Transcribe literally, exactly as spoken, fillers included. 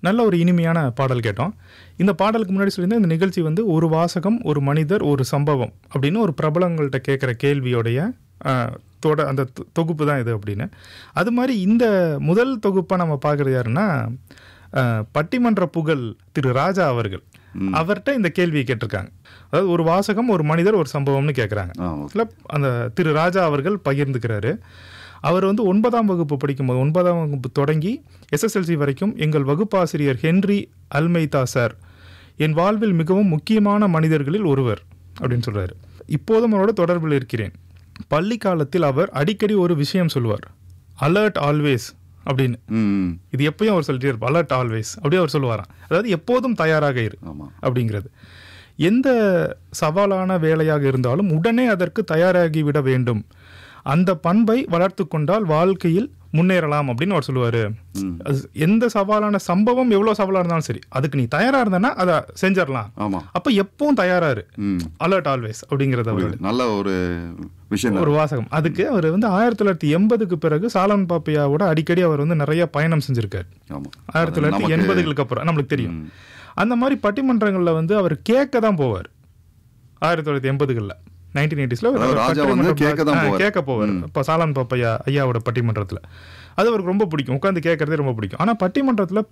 நல்ல ஒரு இனிமையான பாடல் கேட்டோம். இந்த பாடலுக்கு முன்னாடி சொல்லியிருந்தேன், இந்த நிகழ்ச்சி வந்து ஒரு வாசகம், ஒரு மனிதர், ஒரு சம்பவம் அப்படின்னு ஒரு பிரபலங்கள்கிட்ட கேட்குற கேள்வியோடைய தொட அந்த தொகுப்பு தான் இது அப்படின்னு. அது மாதிரி இந்த முதல் தொகுப்பை நம்ம பார்க்குறது யாருன்னா, பட்டிமன்ற புகழ் திரு ராஜா அவர்கள். அவர்கிட்ட இந்த கேள்வியை கேட்டிருக்காங்க. அதாவது ஒரு வாசகம், ஒரு மனிதர், ஒரு சம்பவம்னு கேட்குறாங்க. இல்லை, அந்த திரு ராஜா அவர்கள் பகிர்ந்துக்கிறாரு. அவர் வந்து ஒன்பதாம் வகுப்பு படிக்கும்போது, ஒன்பதாம் வகுப்பு தொடங்கி எஸ்எஸ்எல்சி வரைக்கும் எங்கள் வகுப்பாசிரியர் ஹென்றி அல்மெய்தா சார் என் வாழ்வில் மிகவும் முக்கியமான மனிதர்களில் ஒருவர் அப்படின்னு சொல்கிறாரு. இப்போதும் அவரோட தொடர்பில் இருக்கிறேன். பள்ளி காலத்தில் அவர் அடிக்கடி ஒரு விஷயம் சொல்லுவார், அலர்ட் ஆல்வேஸ் அப்படின்னு. இது எப்பயும் அவர் சொல்லிட்டே இருப்பார், அலர்ட் ஆல்வேஸ் அப்படியே அவர் சொல்லுவாராம். அதாவது எப்போதும் தயாராக இரு அப்படிங்கிறது. எந்த சவாலான வேலையாக இருந்தாலும் உடனே அதற்கு தயாராகி விட வேண்டும். அந்த பண்பை வளர்த்து கொண்டால் வாழ்க்கையில் முன்னேறலாம் அப்படின்னு அவர் சொல்லுவார். எந்த சவாலான சம்பவம் எவ்வளோ சவாலாக இருந்தாலும் சரி, அதுக்கு நீ தயாரா இருந்தனா அதை செஞ்சிடலாம். அப்போ எப்பவும் தயாராரு, அலர்ட் ஆல்வேஸ் அப்படிங்கிறது அவர் நல்ல ஒரு விஷயம், ஒரு வாசகம். அதுக்கு அவர் வந்து ஆயிரத்தி தொள்ளாயிரத்தி எண்பதுக்கு பிறகு சாலமன் பாப்பையாவோட அடிக்கடி அவர் வந்து நிறைய பயணம் செஞ்சிருக்காரு. ஆயிரத்தி தொள்ளாயிரத்தி எண்பதுகளுக்கு அப்புறம் நம்மளுக்கு தெரியும். அந்த மாதிரி பட்டிமன்றங்களில் வந்து அவர் கேட்க தான் போவார். ஆயிரத்தி தொள்ளாயிரத்தி எண்பதுகளில் நைன்டீன் எயிட்டிஸ்ல கேட்க போவார். இப்போ சாலமன் பாப்பையா ஐயாவோட பட்டிமன்றத்தில் அது அவருக்கு ரொம்ப பிடிக்கும், உட்காந்து கேட்கறதே ரொம்ப பிடிக்கும். ஆனால் பட்டிமன்றத்தில்